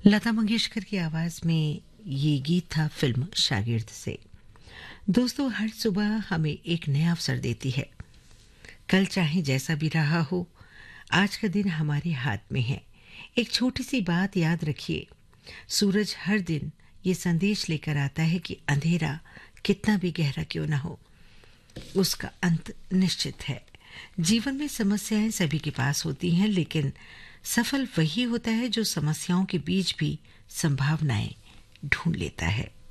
लता मंगेशकर की आवाज में ये गीत था फिल्म शागिर्द से। दोस्तों, हर सुबह हमें एक नया अवसर देती है। कल चाहे जैसा भी रहा हो, आज का दिन हमारे हाथ में है। एक छोटी सी बात याद रखिए, सूरज हर दिन ये संदेश लेकर आता है कि अंधेरा कितना भी गहरा क्यों ना हो, उसका अंत निश्चित है। जीवन में समस्याएं सभी के पास होती हैं, लेकिन सफल वही होता है जो समस्याओं के बीच भी संभावनाएं ढूंढ लेता है।